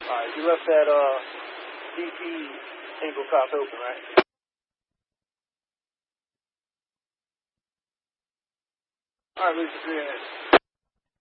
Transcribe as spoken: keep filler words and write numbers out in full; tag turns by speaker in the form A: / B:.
A: Alright, you left that uh D P angle cop open, right? Alright, Lucy three.